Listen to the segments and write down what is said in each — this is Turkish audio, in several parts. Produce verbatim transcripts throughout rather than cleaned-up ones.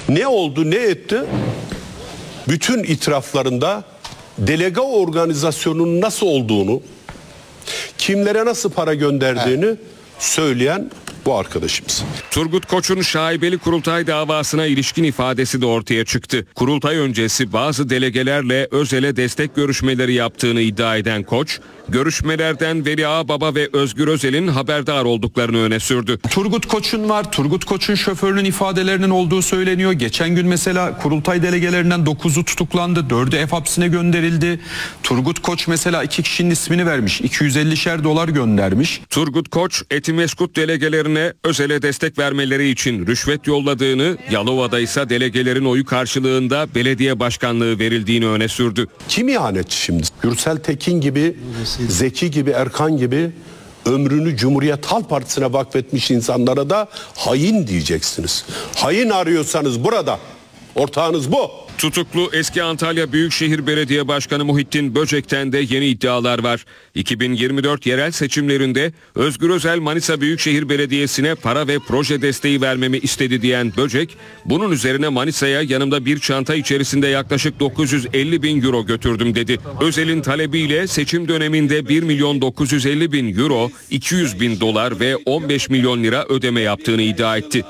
Ne oldu, ne etti? Bütün itiraflarında delege organizasyonunun nasıl olduğunu, kimlere nasıl para gönderdiğini evet. söyleyen bu arkadaşımız. Turgut Koç'un şaibeli kurultay davasına ilişkin ifadesi de ortaya çıktı. Kurultay öncesi bazı delegelerle Özel'e destek görüşmeleri yaptığını iddia eden Koç, görüşmelerden Veli Ağbaba ve Özgür Özel'in haberdar olduklarını öne sürdü. Turgut Koç'un var, Turgut Koç'un şoförünün ifadelerinin olduğu söyleniyor. Geçen gün mesela kurultay delegelerinden dokuzu tutuklandı, dördü F hapsine gönderildi. Turgut Koç mesela iki kişinin ismini vermiş, iki yüz ellişer dolar göndermiş. Turgut Koç, Etimeskut delegelerine Özel'e destek vermeleri için rüşvet yolladığını, Yalova'da ise delegelerin oyu karşılığında belediye başkanlığı verildiğini öne sürdü. Kim ihanetçi şimdi? Gürsel Tekin gibi, Zeki gibi, Erkan gibi ömrünü Cumhuriyet Halk Partisi'ne vakfetmiş insanlara da hain diyeceksiniz. Hain arıyorsanız burada ortağınız bu. Tutuklu eski Antalya Büyükşehir Belediye Başkanı Muhittin Böcek'ten de yeni iddialar var. iki bin yirmi dört yerel seçimlerinde Özgür Özel Manisa Büyükşehir Belediyesi'ne para ve proje desteği vermemi istedi diyen Böcek, bunun üzerine Manisa'ya yanımda bir çanta içerisinde yaklaşık dokuz yüz elli bin euro götürdüm dedi. Özel'in talebiyle seçim döneminde bir milyon dokuz yüz elli bin euro, iki yüz bin dolar ve on beş milyon lira ödeme yaptığını iddia etti.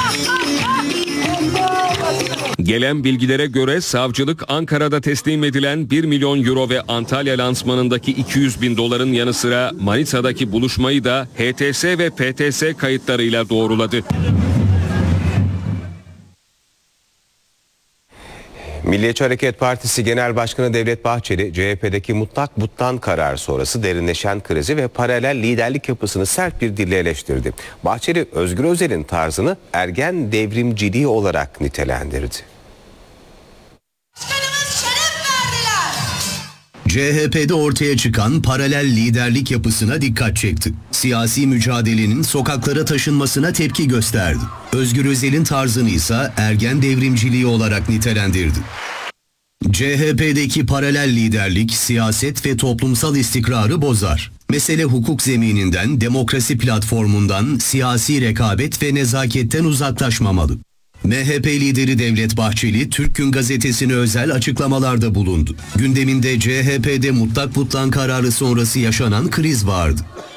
Gelen bilgilere göre savcılık Ankara'da teslim edilen bir milyon euro ve Antalya lansmanındaki iki yüz bin doların yanı sıra Manisa'daki buluşmayı da H T S ve P T S kayıtlarıyla doğruladı. Milliyetçi Hareket Partisi Genel Başkanı Devlet Bahçeli, C H P'deki mutlak buttan karar sonrası derinleşen krizi ve paralel liderlik yapısını sert bir dille eleştirdi. Bahçeli, Özgür Özel'in tarzını ergen devrimciliği olarak nitelendirdi. C H P'de ortaya çıkan paralel liderlik yapısına dikkat çekti. Siyasi mücadelenin sokaklara taşınmasına tepki gösterdi. Özgür Özel'in tarzını ise ergen devrimciliği olarak nitelendirdi. C H P'deki paralel liderlik, siyaset ve toplumsal istikrarı bozar. Mesele hukuk zemininden, demokrasi platformundan, siyasi rekabet ve nezaketten uzaklaşmamalı. M H P lideri Devlet Bahçeli, Türk Gün Gazetesi'ne özel açıklamalarda bulundu. Gündeminde C H P'de mutlak butlan kararı sonrası yaşanan kriz vardı.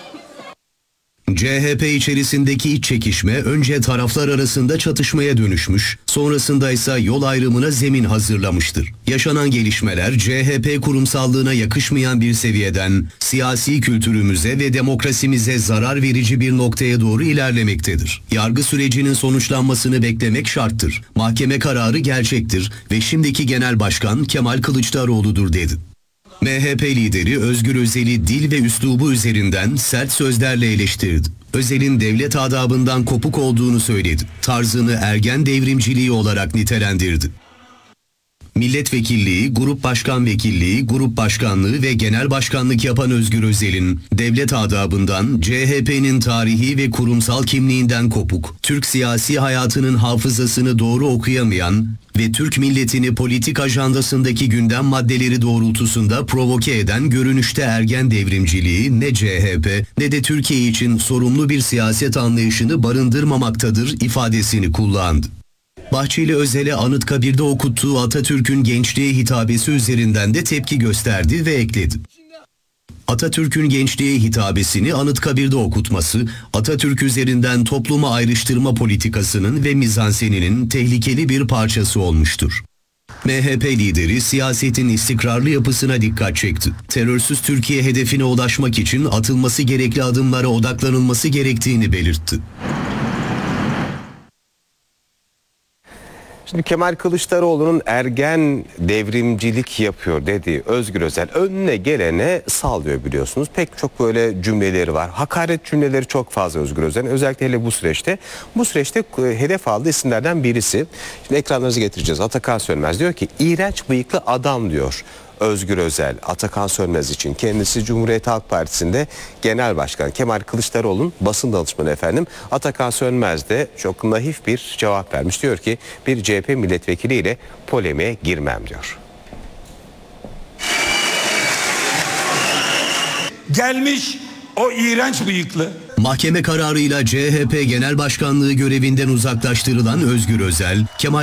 C H P içerisindeki iç çekişme önce taraflar arasında çatışmaya dönüşmüş, sonrasında ise yol ayrımına zemin hazırlamıştır. Yaşanan gelişmeler C H P kurumsallığına yakışmayan bir seviyeden siyasi kültürümüze ve demokrasimize zarar verici bir noktaya doğru ilerlemektedir. Yargı sürecinin sonuçlanmasını beklemek şarttır. Mahkeme kararı gerçektir ve şimdiki Genel Başkan Kemal Kılıçdaroğlu'dur dedi. M H P lideri Özgür Özel'i dil ve üslubu üzerinden sert sözlerle eleştirdi. Özel'in devlet adabından kopuk olduğunu söyledi. Tarzını ergen devrimciliği olarak nitelendirdi. Milletvekilliği, grup başkan vekilliği, grup başkanlığı ve genel başkanlık yapan Özgür Özel'in devlet adabından, C H P'nin tarihi ve kurumsal kimliğinden kopuk, Türk siyasi hayatının hafızasını doğru okuyamayan ve Türk milletini politik ajandasındaki gündem maddeleri doğrultusunda provoke eden görünüşte ergen devrimciliği ne C H P ne de Türkiye için sorumlu bir siyaset anlayışını barındırmamaktadır ifadesini kullandı. Bahçeli Özel'e Anıtkabir'de okuttuğu Atatürk'ün gençliğe hitabesi üzerinden de tepki gösterdi ve ekledi. Atatürk'ün gençliğe hitabesini Anıtkabir'de okutması, Atatürk üzerinden topluma ayrıştırma politikasının ve mizanseninin tehlikeli bir parçası olmuştur. M H P lideri siyasetin istikrarlı yapısına dikkat çekti. Terörsüz Türkiye hedefine ulaşmak için atılması gerekli adımlara odaklanılması gerektiğini belirtti. Şimdi Kemal Kılıçdaroğlu'nun ergen devrimcilik yapıyor dediği Özgür Özel önüne gelene sallıyor biliyorsunuz. Pek çok böyle cümleleri var. Hakaret cümleleri çok fazla Özgür Özel'in. Özellikle hele bu süreçte. Bu süreçte hedef aldığı isimlerden birisi. Şimdi ekranlarınızı getireceğiz. Atakan Sönmez diyor ki iğrenç bıyıklı adam diyor. Özgür Özel, Atakan Sönmez için. Kendisi Cumhuriyet Halk Partisi'nde Genel Başkan Kemal Kılıçdaroğlu'nun basın danışmanı efendim. Atakan Sönmez de çok naif bir cevap vermiş. Diyor ki bir C H P milletvekiliyle polemiğe girmem diyor. Gelmiş o iğrenç bıyıklı. Mahkeme kararıyla C H P Genel Başkanlığı görevinden uzaklaştırılan Özgür Özel, Kemal